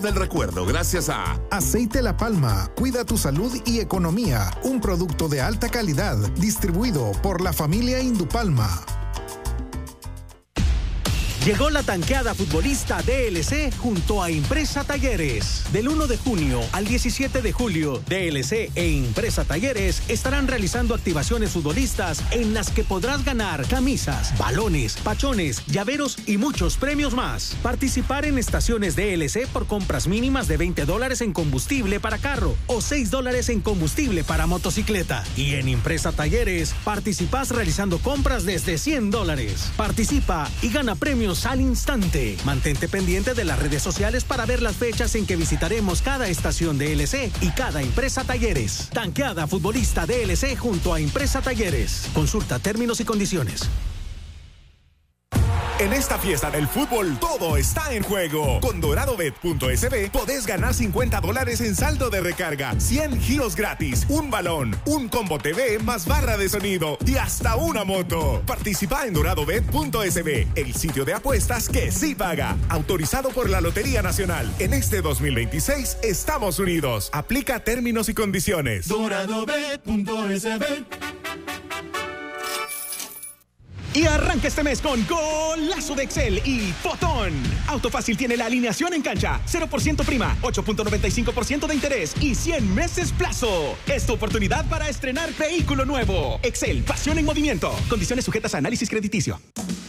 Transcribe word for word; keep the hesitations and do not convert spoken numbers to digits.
del recuerdo gracias a Aceite La Palma, cuida tu salud y economía, un producto de alta calidad, distribuido por la familia Indupalma. Llegó la tanqueada futbolista D L C junto a Impresa Talleres. Del uno de junio al diecisiete de julio, D L C e Impresa Talleres estarán realizando activaciones futbolistas en las que podrás ganar camisas, balones, pachones, llaveros y muchos premios más. Participar en estaciones D L C por compras mínimas de veinte dólares en combustible para carro o seis dólares en combustible para motocicleta. Y en Impresa Talleres, participas realizando compras desde cien dólares. Participa y gana premios al instante. Mantente pendiente de las redes sociales para ver las fechas en que visitaremos cada estación D L C y cada Impresa Talleres. Tanqueada futbolista D L C junto a Impresa Talleres. Consulta términos y condiciones. En esta fiesta del fútbol, todo está en juego. Con doradobet punto es be podés ganar cincuenta dólares en saldo de recarga, cien giros gratis, un balón, un combo T V más barra de sonido y hasta una moto. Participa en doradobet punto es be, el sitio de apuestas que sí paga. Autorizado por la Lotería Nacional. En este dos mil veintiséis estamos unidos. Aplica términos y condiciones. doradobet punto es be. Y arranca este mes con golazo de Excel y Fotón. Autofácil tiene la alineación en cancha, cero por ciento prima, ocho punto noventa y cinco por ciento de interés y cien meses plazo. Es tu oportunidad para estrenar vehículo nuevo. Excel, pasión en movimiento. Condiciones sujetas a análisis crediticio.